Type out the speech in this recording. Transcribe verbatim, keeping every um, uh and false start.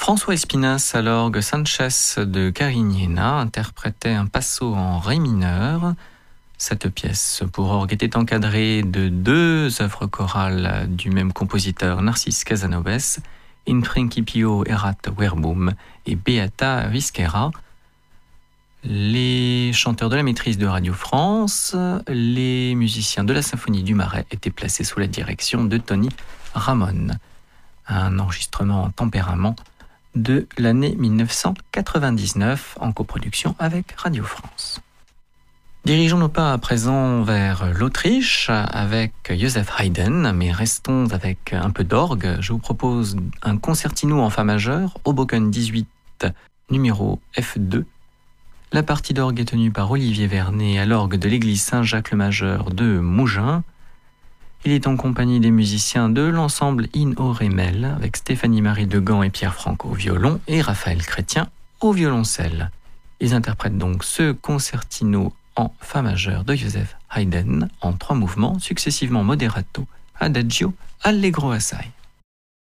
François Espinasse à l'orgue, Sanchez de Carignana interprétait un passo en ré mineur. Cette pièce pour orgue était encadrée de deux œuvres chorales du même compositeur, Narcisse Casanovès, In Principio Erat Verbum et Beata Viscera. Les chanteurs de la maîtrise de Radio France, les musiciens de la Symphonie du Marais étaient placés sous la direction de Tony Ramon. Un enregistrement en tempérament de l'année dix-neuf cent quatre-vingt-dix-neuf en coproduction avec Radio France. Dirigeons nos pas à présent vers l'Autriche avec Joseph Haydn, mais restons avec un peu d'orgue. Je vous propose un concertino en fa majeur, Hoboken dix-huit, numéro F deux. La partie d'orgue est tenue par Olivier Vernet à l'orgue de l'église Saint-Jacques-le-Majeur de Mougins. Il est en compagnie des musiciens de l'ensemble In O Remel avec Stéphanie-Marie Degan et Pierre Franck au violon et Raphaël Chrétien au violoncelle. Ils interprètent donc ce concertino en fa majeur de Joseph Haydn en trois mouvements successivement moderato, adagio, allegro assai.